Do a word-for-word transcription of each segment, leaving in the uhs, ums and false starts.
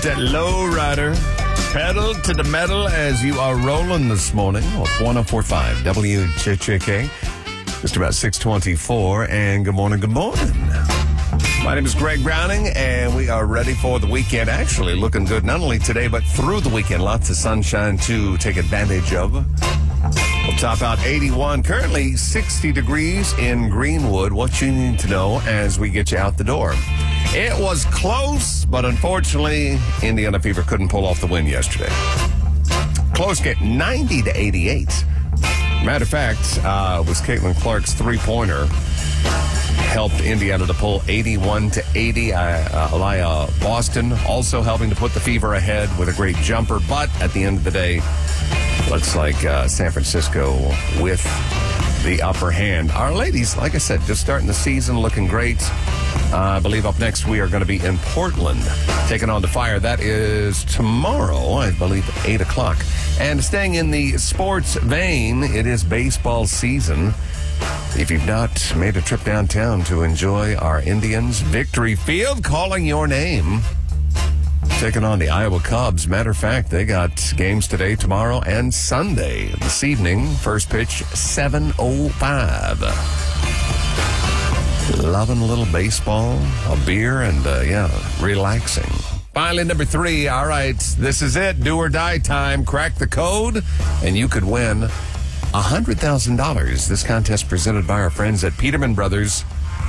that low rider. Pedal to the metal as you are rolling this morning on one oh four point five W J J K. Just about six twenty-four, and good morning, good morning. My name is Greg Browning, and we are ready for the weekend. Actually looking good not only today, but through the weekend. Lots of sunshine to take advantage of. We'll top out eighty-one, currently sixty degrees in Greenwood. What you need to know as we get you out the door. It was close, but unfortunately, Indiana Fever couldn't pull off the win yesterday. Close game, ninety to eighty-eight. Matter of fact, uh, was Caitlin Clark's three-pointer helped Indiana to pull eighty-one to eighty. Uh, uh, Aliyah Boston also helping to put the Fever ahead with a great jumper. But at the end of the day, looks like uh, San Francisco with the upper hand. Our ladies, like I said, just starting the season, looking great. Uh, I believe up next we are going to be in Portland, taking on the Fire. That is tomorrow, I believe, at eight o'clock. And staying in the sports vein, it is baseball season. If you've not made a trip downtown to enjoy our Indians, Victory Field calling your name, taking on the Iowa Cubs. Matter of fact, they got games today, tomorrow, and Sunday this evening. First pitch, seven oh five. Loving a little baseball, a beer, and, uh, yeah, relaxing. Finally, number three. All right, this is it. Do or die time. Crack the code, and you could win one hundred thousand dollars. This contest presented by our friends at Peterman Brothers.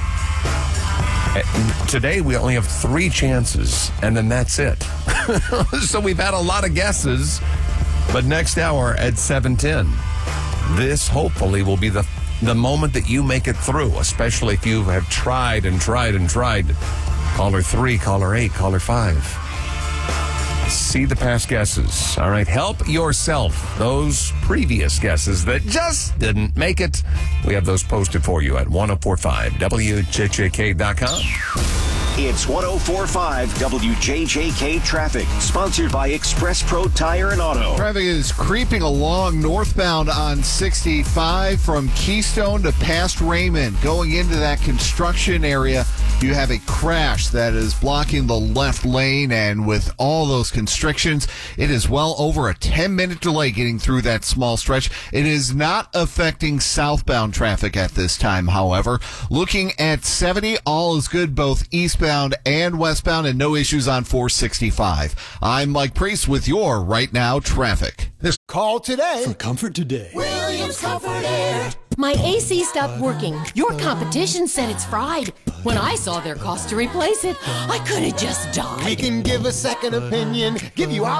Today, we only have three chances, and then that's it. So we've had a lot of guesses, but next hour at seven ten, this hopefully will be the the moment that you make it through, especially if you have tried and tried and tried. Caller three, caller eight, caller five. See the past guesses. All right, help yourself. Those previous guesses that just didn't make it, we have those posted for you at ten forty-five W J J K dot com. It's ten forty-five W J J K Traffic, sponsored by Express Pro Tire and Auto. Traffic is creeping along northbound on sixty-five from Keystone to past Raymond. Going into that construction area, you have a crash that is blocking the left lane, and with all those constrictions, it is well over a ten-minute delay getting through that small stretch. It is not affecting southbound traffic at this time, however. Looking at seventy, all is good both eastbound and westbound, and no issues on four sixty-five. I'm Mike Priest with your Right Now traffic. This call today for Comfort Today. Williams Comfort Air. My A C stopped working. Your competition said it's fried. When I saw their cost to replace it, I could have just died. We can give a second opinion, give you our